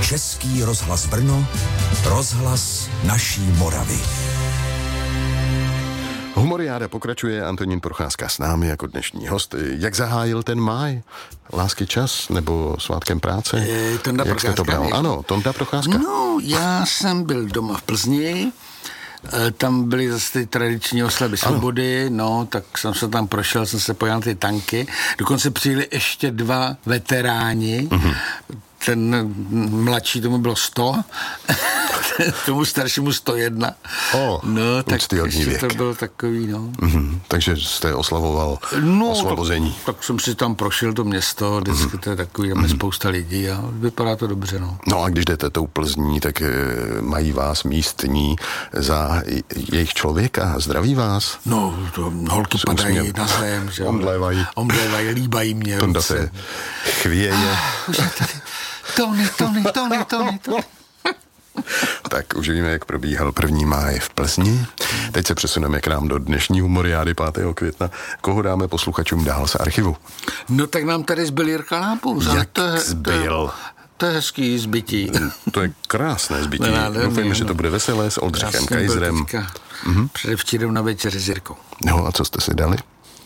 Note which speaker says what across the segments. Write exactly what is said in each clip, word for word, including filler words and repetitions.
Speaker 1: Český rozhlas Brno, rozhlas naší Moravy.
Speaker 2: Humoriáda pokračuje, Antonín Procházka s námi jako dnešní host. Jak zahájil ten máj? Lásky čas nebo svátkem práce?
Speaker 3: E, Tonda
Speaker 2: Jak jste to bral? Ano, Tonda Procházka.
Speaker 3: No, já jsem byl doma v Plzni, e, tam byly zase ty tradiční oslavy svobody, no, tak jsem se tam prošel, jsem se pojel na ty tanky. Dokonce přijeli ještě dva veteráni, mm-hmm. Ten mladší, tomu bylo sto, tomu staršímu sto jedna.
Speaker 2: O,
Speaker 3: no, tak ještě
Speaker 2: věk.
Speaker 3: To bylo takový, no.
Speaker 2: Mm-hmm, takže jste oslavoval
Speaker 3: no,
Speaker 2: osvobození.
Speaker 3: Tak, tak jsem si tam prošel to město, vždycky mm-hmm. to je takový, tam je spousta lidí a vypadá to dobře, no.
Speaker 2: No a když jdete tou Plzní, tak e, mají vás místní za jejich člověka, zdraví vás?
Speaker 3: No, to holky padají mě... na zem, že
Speaker 2: omdlévají.
Speaker 3: Omdlévají, líbají mě.
Speaker 2: Tonda se chvěje.
Speaker 3: Tony, Tony, Tony, Tony, Tony.
Speaker 2: Tak už víme, jak probíhal první máj v Plzni. Teď se přesuneme k nám do dnešní humoriády pátého května. Koho dáme posluchačům dál z archivu?
Speaker 3: No tak nám tady zbyl Jirka Lápous.
Speaker 2: Jak
Speaker 3: to je,
Speaker 2: zbyl?
Speaker 3: To je hezký zbytí.
Speaker 2: To je krásné zbytí. Doufejme, že to bude veselé s Oldřichem Kajzrem.
Speaker 3: Mm-hmm. Předevčírem na večeři s Jirkou.
Speaker 2: No a co jste si dali?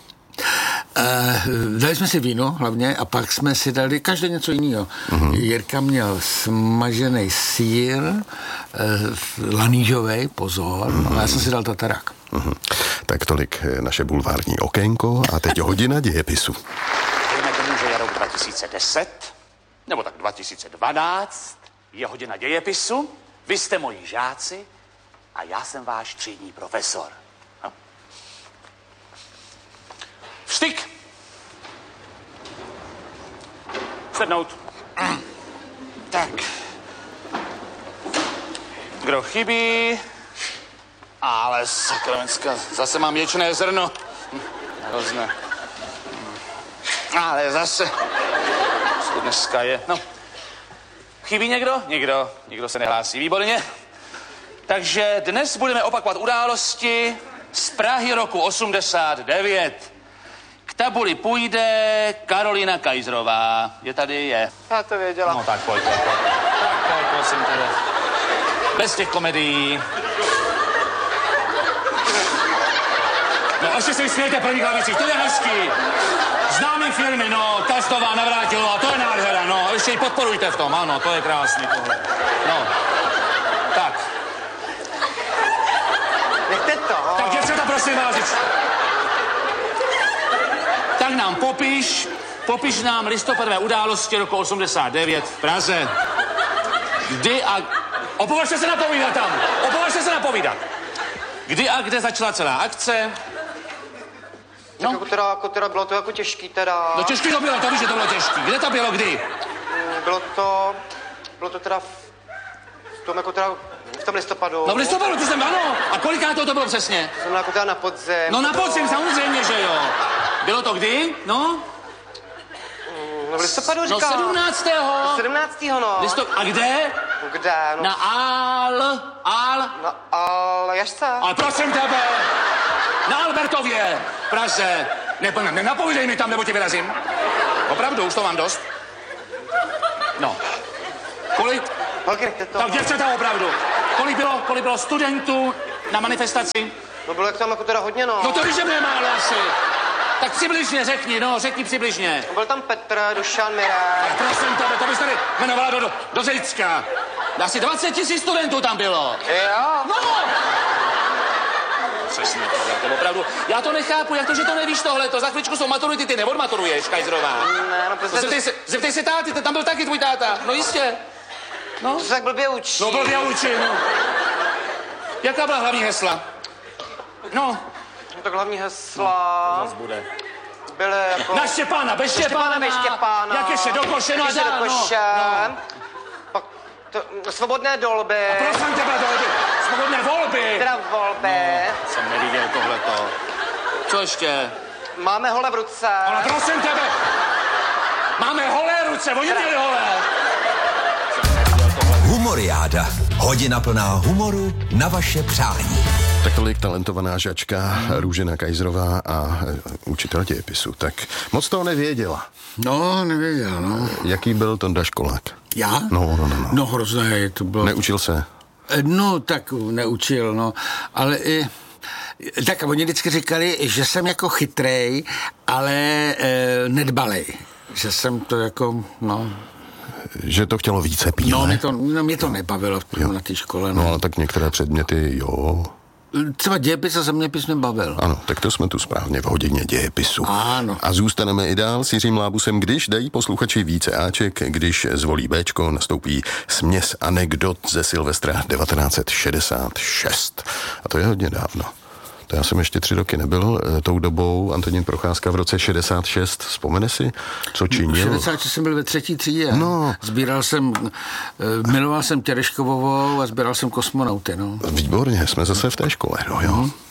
Speaker 3: Uh, dali jsme si víno hlavně a pak jsme si dali každý něco jiného. Uh-huh. Jirka měl smažený sýr, uh, lanížovej, pozor, uh-huh. a já jsem si dal tatarák.
Speaker 2: Uh-huh. Tak tolik naše bulvární okénko a teď hodina dějepisu.
Speaker 4: Dejme tomu, že je rok dva tisíce deset, nebo tak dva tisíce dvanáct, je hodina dějepisu, vy jste moji žáci a já jsem váš třídní profesor. No. Vstyk! Sednout. Tak. Kdo chybí? Ale sakramenská, zase mám ječné zrno. Hrozné. Ale zase. Co dneska je? No. Chybí někdo? Nikdo. Nikdo se nehlásí. Výborně. Takže dnes budeme opakovat události z Prahy roku osmdesát devět. K tabuli půjde Karolína Kajzrová. Je tady? Je.
Speaker 5: Já to věděla.
Speaker 4: No tak pojď, pojď, pojď. Tak pojď, prosím tebe. Bez těch komedií. No ještě se vysmějte první klavicích, to je hezký. Známý filmy, no, Kastová, Navrátilová, to je nádhera, no. Ještě ji podporujte v tom, ano, to je krásný tohle. No. Tak.
Speaker 5: Nechte to.
Speaker 4: Tak děvčata, prosím vás. Tak nám popiš, popiš nám listopadové události roku osmdesát devět v Praze. Kdy a... Opovažte se napovídat tam, opovažte se napovídat. Kdy a kde začala celá akce?
Speaker 5: No. Tak jako teda, jako teda bylo to jako těžký teda.
Speaker 4: No těžký to bylo, to víš, že to bylo těžký. Kde to bylo, kdy?
Speaker 5: Bylo to, bylo to teda v, v tom jako teda, v tom listopadu.
Speaker 4: No v listopadu, to jsem, ano. A koliká to, to bylo přesně?
Speaker 5: To znamená jako teda na podzim.
Speaker 4: No na podzim,
Speaker 5: bylo...
Speaker 4: samozřejmě, že jo. Bylo to kdy? No?
Speaker 5: No v listopadu říkám.
Speaker 4: No sedmnáctého.
Speaker 5: sedmnáctého no.
Speaker 4: Listop... A kde?
Speaker 5: Kde? No.
Speaker 4: Na Al... Al...
Speaker 5: Na Aljašce.
Speaker 4: Ale prosím tebe. Na Albertově. V Praze. Ne, nenapovídej mi tam, nebo tě vyrazím. Opravdu, už to mám dost. No. Kolik?
Speaker 5: Holky, nechte to.
Speaker 4: Tak děvčata, opravdu. Kolik bylo, kolik bylo studentů na manifestaci?
Speaker 5: No bylo jak tam jako teda hodně, no.
Speaker 4: No to víš, že mě málo asi. Tak přibližně řekni, no, řekni přibližně.
Speaker 5: Byl tam Petr, Dušan, Mirek.
Speaker 4: Tak prosím tebe, to bys tady jmenovala do, do, do Zicka. Asi dvacet tisíc studentů tam bylo.
Speaker 5: Jo.
Speaker 4: No! Přesně tohle, to opravdu. Já to nechápu, jak to, že to nevíš tohle, to za chvíličku jsou maturity, ty neodmaturuješ, Kajzrová.
Speaker 5: Ne, no prostě...
Speaker 4: No, zeptej, se, zeptej se táty, tam byl taky tvůj táta, no jistě. No.
Speaker 5: To se tak blbě učí.
Speaker 4: No blbě učí, no. Jaká byla hlavní hesla? No.
Speaker 5: No tak hlavní hesla...
Speaker 4: To zas bude.
Speaker 5: Byly jako...
Speaker 4: Na Štěpána, bez Štěpána,
Speaker 5: bez Štěpána.
Speaker 4: Jak ještě do koše, no a
Speaker 5: do koše.
Speaker 4: No.
Speaker 5: Pak to, svobodné dolby.
Speaker 4: A prosím tebe, dolby. Svobodné volby.
Speaker 5: Teda volby.
Speaker 4: No, jsem neviděl tohleto. Co ještě?
Speaker 5: Máme hole v ruce.
Speaker 4: Ale prosím tebe. Máme holé ruce, oni měli holé.
Speaker 1: Humoriáda. Hodina plná humoru na vaše přání.
Speaker 2: Tak tolik talentovaná žačka Růžena Kajzrová a učitel dějepisu. Tak moc toho nevěděla.
Speaker 3: No, nevěděl, no.
Speaker 2: Jaký byl Tonda školák?
Speaker 3: Já?
Speaker 2: No, no, no. No,
Speaker 3: no hrozné, to bylo...
Speaker 2: Neučil se?
Speaker 3: No, tak neučil, no, ale i... Tak oni vždycky říkali, že jsem jako chytrej, ale e, nedbalej. Že jsem to jako, no...
Speaker 2: Že to chtělo více píle?
Speaker 3: No, mě to, no, mě to nebavilo na té škole. No.
Speaker 2: no, ale tak některé předměty, jo...
Speaker 3: Třeba dějepis a zeměpis mě bavil.
Speaker 2: Ano, tak to jsme tu správně v hodině dějepisu.
Speaker 3: Ano.
Speaker 2: A zůstaneme i dál s Jiřím Lábusem, když dají posluchači více áček, když zvolí Béčko, nastoupí směs anekdot ze Silvestra devatenáct set šedesát šest. A to je hodně dávno. To já jsem ještě tři roky nebyl tou dobou. Antonín Procházka v roce šedesát šest, vzpomene si, co činil?
Speaker 3: V šedesát šest jsem byl ve třetí třídě.
Speaker 2: No.
Speaker 3: Sbíral jsem, miloval jsem Tereškovovou a sbíral jsem kosmonauty, no.
Speaker 2: Výborně, jsme zase v té škole, no jo. Mm.